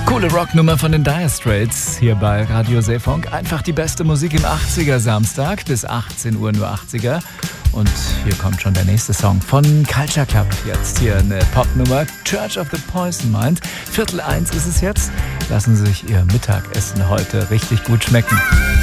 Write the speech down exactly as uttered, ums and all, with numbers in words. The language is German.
Coole Rocknummer von den Dire Straits hier bei Radio Seefunk. Einfach die beste Musik im achtziger Samstag bis achtzehn Uhr nur achtziger. Und hier kommt schon der nächste Song von Culture Club. Jetzt hier eine Popnummer, Church of the Poison Mind. Viertel eins ist es jetzt. Lassen Sie sich Ihr Mittagessen heute richtig gut schmecken.